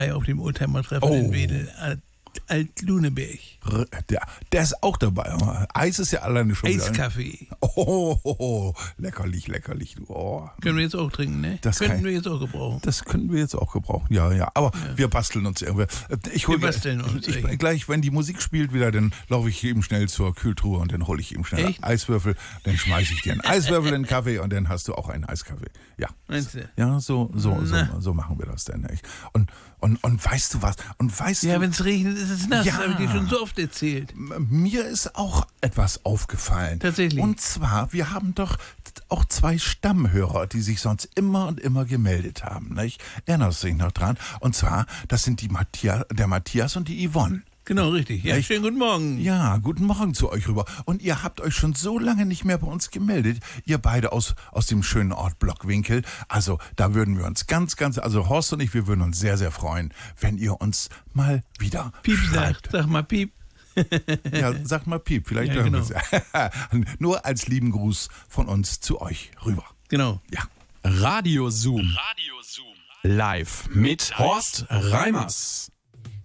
auf dem Oldtimer-Treffen in Wedel. Alt-Luneberg. Der ist auch dabei. Eis ist ja alleine schon wieder. Eiskaffee. Leckerlich. Oh. Können wir jetzt auch trinken, ne? Könnten wir jetzt auch gebrauchen. Das könnten wir jetzt auch gebrauchen, ja. Aber wir basteln uns irgendwie. Wir basteln uns. Gleich, wenn die Musik spielt wieder, dann laufe ich eben schnell zur Kühltruhe und dann hole ich eben schnell Eiswürfel. Dann schmeiße ich dir einen Eiswürfel in den Kaffee und dann hast du auch einen Eiskaffee. Ja. Meinst du? Ja, so machen wir das dann. Nicht? Und weißt du was? Ja, wenn es regnet, ist es nass. Ja. Das habe ich dir schon so oft erzählt. Mir ist auch etwas aufgefallen. Tatsächlich. Und zwar, wir haben doch auch 2 Stammhörer, die sich sonst immer und immer gemeldet haben. Nicht? Erinnerst du dich noch dran? Und zwar, das sind der Matthias und die Yvonne. Genau, richtig. Ja, schönen guten Morgen. Ja, guten Morgen zu euch rüber. Und ihr habt euch schon so lange nicht mehr bei uns gemeldet. Ihr beide aus dem schönen Ort Blockwinkel. Also da würden wir uns also Horst und ich, wir würden uns sehr, sehr freuen, wenn ihr uns mal wieder Piep schreibt. sag mal Piep. Ja, sag mal Piep, vielleicht hören wir es. Nur als lieben Gruß von uns zu euch rüber. Genau. Ja. Radio Zoom. Live mit Horst Reimers.